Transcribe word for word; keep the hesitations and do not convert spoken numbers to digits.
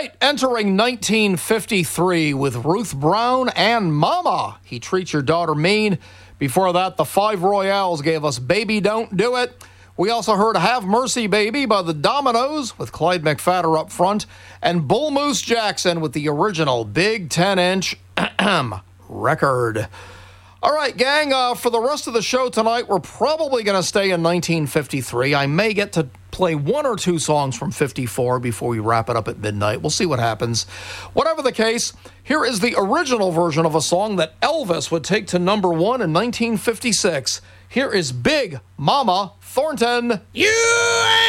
right, entering nineteen fifty-three with Ruth Brown and Mama, He Treats Your Daughter Mean. Before that, the Five Royales gave us Baby Don't Do It. We also heard Have Mercy Baby by the Dominoes with Clyde McPhatter up front, and Bull Moose Jackson with the original Big ten-inch record. All right, gang, uh, for the rest of the show tonight, we're probably going to stay in nineteen fifty-three. I may get to play one or two songs from fifty-four before we wrap it up at midnight. We'll see what happens. Whatever the case, here is the original version of a song that Elvis would take to number one in nineteen fifty-six. Here is Big Mama Thornton. You